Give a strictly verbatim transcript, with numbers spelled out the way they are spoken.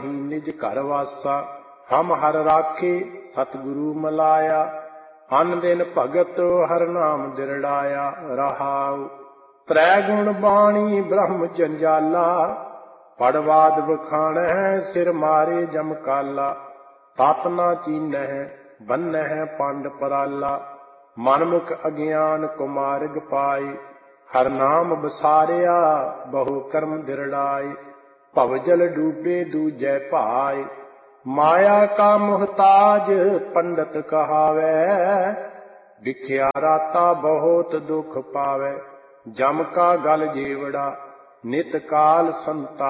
माही निज घर वासा। हम हर राखे सतगुरु मलाया, अन दिन भगत हर नाम दिरड़ाया। रहाउ त्रै गुण बाणी ब्रह्म जंजाला, पड़वाद बखान है सिर मारे जमकाला। तप ना चीन है बन है पांड पराला, मनमुख अज्ञान कुमार्ग पाए। हर नाम बसारिया बहु कर्म दिरड़ाए, भवजल डूबे दूजै भाए। माया का मुहताज पंडित कहावै, विख्या राता बहुत दुख पावै। जम का गल जेवड़ा नित काल संता